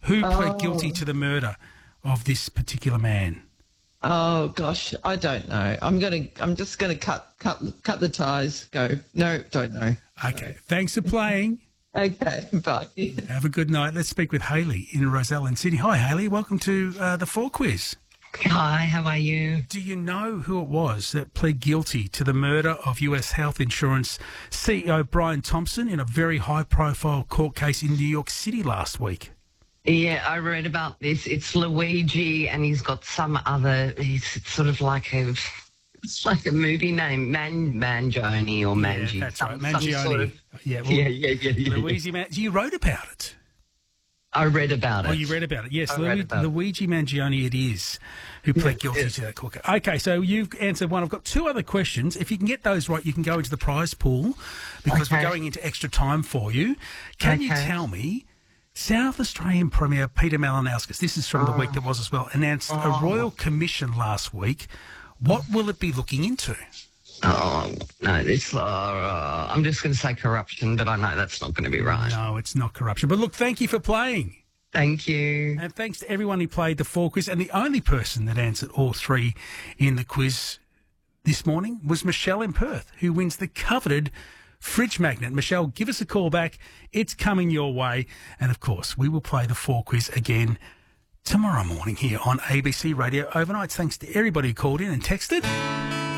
Who pled guilty to the murder of this particular man? Oh gosh, I don't know. I'm just gonna cut the ties. Go. No, don't know. Okay, thanks for playing. Okay, bye. Have a good night. Let's speak with Hayley in Roselle in Sydney. Hi, Hayley. Welcome to the 4 Quiz. Hi, how are you? Do you know who it was that pled guilty to the murder of US health insurance CEO Brian Thompson in a very high-profile court case in New York City last week? Yeah, I read about this. It's Luigi, and he's got some other. It's sort of like it's like a movie name, Mangione or Mangi. Yeah, that's right, Mangione. Some sort of, yeah, well, yeah. Luigi you wrote about it. I read about it. Oh, you read about it. Yes, Luigi Mangione it is who pled guilty to that court case. Okay, so you've answered one. I've got 2 other questions. If you can get those right, you can go into the prize pool because we're going into extra time for you. Can you tell me, South Australian Premier Peter Malinauskas, this is from the week that was as well, announced a royal commission last week. What will it be looking into? Oh, no, it's, I'm just going to say corruption, but I know that's not going to be right. No, it's not corruption. But look, thank you for playing. Thank you. And thanks to everyone who played the 4 Quiz. And the only person that answered all 3 in the quiz this morning was Michelle in Perth, who wins the coveted fridge magnet. Michelle, give us a call back. It's coming your way. And, of course, we will play the 4 Quiz again tomorrow morning here on ABC Radio Overnights. Thanks to everybody who called in and texted.